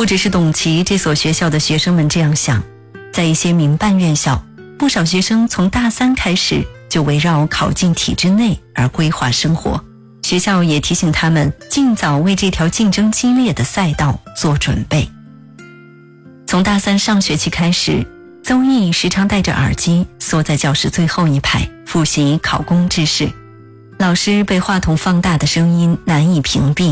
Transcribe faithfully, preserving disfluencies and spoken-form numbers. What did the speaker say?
只是董其这所学校的学生们这样想，在一些民办院校，不少学生从大三开始就围绕考进体制内而规划生活，学校也提醒他们尽早为这条竞争激烈的赛道做准备。从大三上学期开始，邹毅时常戴着耳机缩在教室最后一排复习考公知识，老师被话筒放大的声音难以屏蔽，